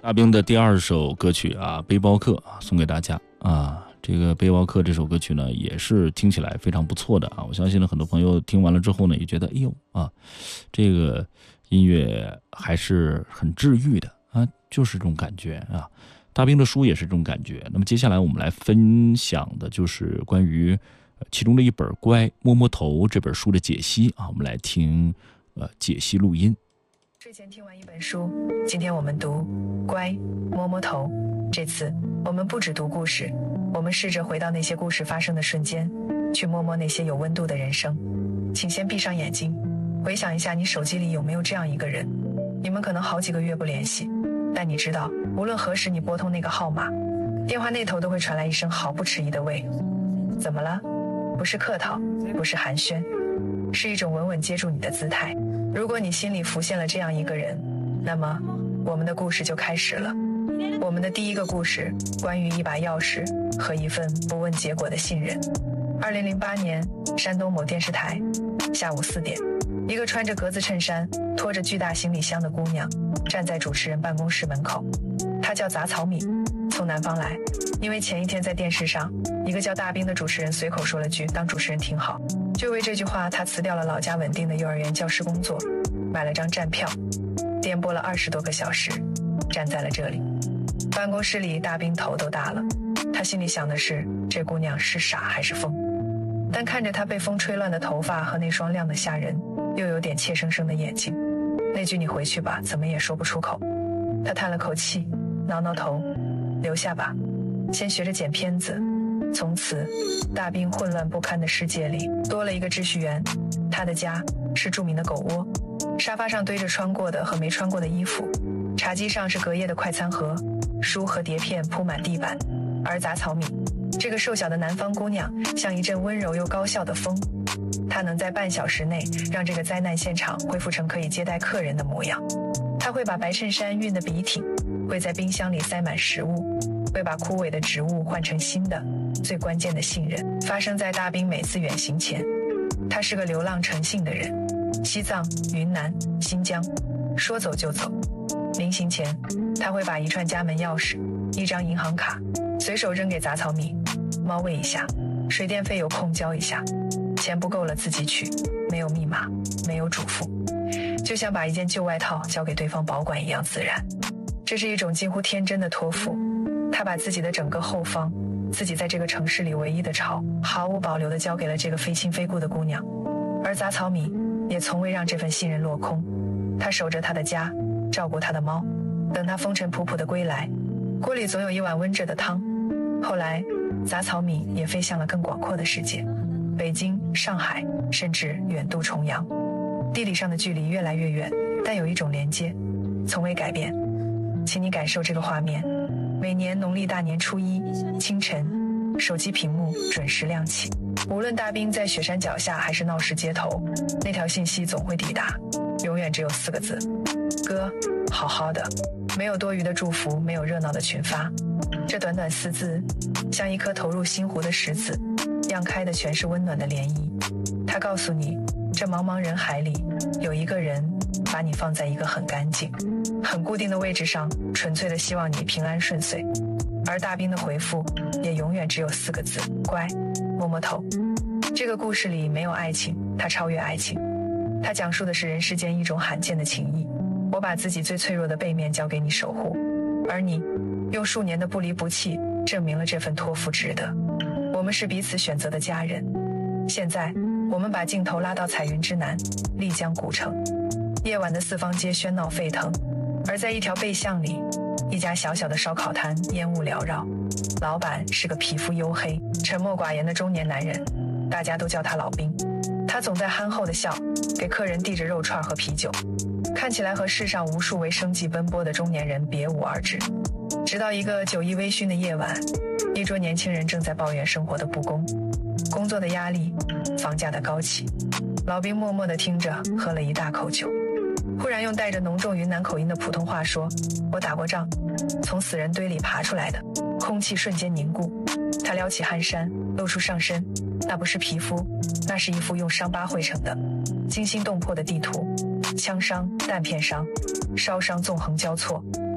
大兵的第二首歌曲啊，背包客送给大家啊。这个背包客这首歌曲呢，也是听起来非常不错的啊。我相信呢，很多朋友听完了之后呢，也觉得哎呦啊，这个音乐还是很治愈的啊，就是这种感觉啊。大兵的书也是这种感觉。那么接下来我们来分享的就是关于其中的一本《乖摸摸头》这本书的解析啊。我们来听解析录音。 睡前听完一本书，今天我们读《乖摸摸头》。这次我们不只读故事，我们试着回到那些故事发生的瞬间，去摸摸那些有温度的人生。请先闭上眼睛，回想一下你手机里有没有这样一个人，你们可能好几个月不联系，但你知道无论何时你拨通那个号码，电话那头都会传来一声毫不迟疑的喂。怎么了？不是客套，不是寒暄，是一种稳稳接住你的姿态。如果你心里浮现了这样一个人，那么我们的故事就开始了。我们的第一个故事关于一把钥匙和一份不问结果的信任。2008年，山东某电视台，下午4点，一个穿着格子衬衫、拖着巨大行李箱的姑娘站在主持人办公室门口。她叫杂草米，从南方来。因为前一天在电视上，一个叫大兵的主持人随口说了句当主持人挺好，就为这句话她辞掉了老家稳定的幼儿园教师工作，买了张站票，颠簸了20多个小时，站在了这里。办公室里大兵头都大了，他心里想的是这姑娘是傻还是疯，但看着她被风吹乱的头发和那双亮得吓人又有点怯生生的眼睛，那句你回去吧怎么也说不出口。他叹了口气，挠挠头，留下吧，先学着剪片子。从此大兵混乱不堪的世界里多了一个秩序员。他的家是著名的狗窝，沙发上堆着穿过的和没穿过的衣服，茶几上是隔夜的快餐盒，书和碟片铺满地板。而杂草米这个瘦小的南方姑娘像一阵温柔又高效的风，她能在半小时内让这个灾难现场恢复成可以接待客人的模样。她会把白衬衫熨得笔挺，会在冰箱里塞满食物，会把枯萎的植物换成新的。最关键的信任发生在大兵每次远行前。他是个流浪成性的人，西藏、云南、新疆，说走就走。临行前，他会把一串家门钥匙、一张银行卡随手扔给杂草米，猫喂一下，水电费有空交一下，钱不够了自己取，没有密码，没有嘱咐，就像把一件旧外套交给对方保管一样自然。这是一种近乎天真的托付，他把自己的整个后方，自己在这个城市里唯一的巢，毫无保留地交给了这个非亲非故的姑娘。而杂草米也从未让这份信任落空，他守着他的家，照顾他的猫，等他风尘仆仆地归来，锅里总有一碗温热的汤。后来杂草米也飞向了更广阔的世界，北京、上海，甚至远渡重洋。地理上的距离越来越远，但有一种连接从未改变。请你感受这个画面，每年农历大年初一清晨，手机屏幕准时亮起，无论大兵在雪山脚下还是闹市街头，那条信息总会抵达，永远只有4个字：哥，好好的。没有多余的祝福，没有热闹的群发，这短短4字像一颗投入心湖的石子，漾开的全是温暖的涟漪。它告诉你，这茫茫人海里有一个人把你放在一个很干净很固定的位置上，纯粹的希望你平安顺遂。而大兵的回复也永远只有4个字：乖，摸摸头。这个故事里没有爱情，它超越爱情，它讲述的是人世间一种罕见的情谊。我把自己最脆弱的背面交给你守护，而你用数年的不离不弃证明了这份托付值得。我们是彼此选择的家人。现在我们把镜头拉到彩云之南，丽江古城。夜晚的四方街喧闹沸腾，而在一条背巷里，一家小小的烧烤摊烟雾缭绕。老板是个皮肤黝黑、沉默寡言的中年男人，大家都叫他老兵。他总在憨厚地笑，给客人递着肉串和啤酒，看起来和世上无数为生计奔波的中年人别无二致。直到一个酒意微醺的夜晚，一桌年轻人正在抱怨生活的不公，工作的压力，房价的高企。老兵默默地听着，喝了一大口酒，忽然用带着浓重云南口音的普通话说：我打过仗，从死人堆里爬出来的。空气瞬间凝固，他撩起汗衫，露出上身，那不是皮肤，那是一幅用伤疤绘成的惊心动魄的地图。枪伤、弹片伤、烧伤纵横交错，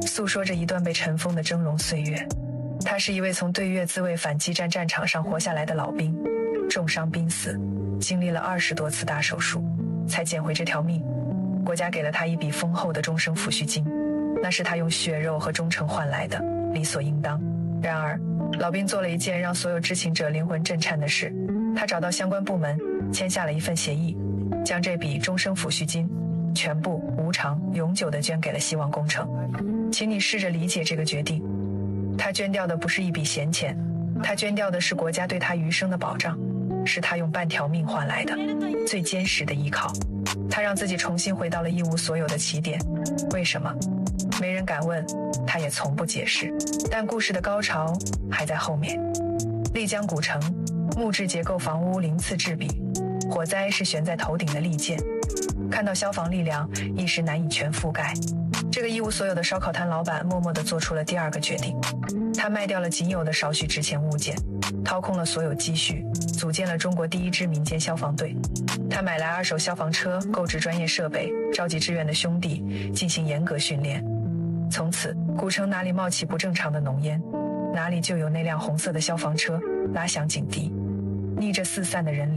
诉说着一段被尘封的峥嵘岁月。他是一位从对越自卫反击战战场上活下来的老兵，重伤濒死，经历了20多次大手术，才捡回这条命。国家给了他一笔丰厚的终生抚恤金，那是他用血肉和忠诚换来的，理所应当。然而，老兵做了一件让所有知情者灵魂震颤的事，他找到相关部门，签下了一份协议，将这笔终生抚恤金全部无偿永久地捐给了希望工程。请你试着理解这个决定，他捐掉的不是一笔闲钱，他捐掉的是国家对他余生的保障，是他用半条命换来的最坚实的依靠。他让自己重新回到了一无所有的起点。为什么？没人敢问，他也从不解释。但故事的高潮还在后面。丽江古城，木质结构房屋鳞次栉比，火灾是悬在头顶的利剑，看到消防力量一时难以全覆盖。这个一无所有的烧烤摊老板默默地做出了第二个决定，他卖掉了仅有的少许值钱物件，掏空了所有积蓄，组建了中国第一支民间消防队。他买来2手消防车，购置专业设备，召集志愿的兄弟进行严格训练。从此，古城哪里冒起不正常的浓烟，哪里就有那辆红色的消防车拉响警笛，逆着四散的人流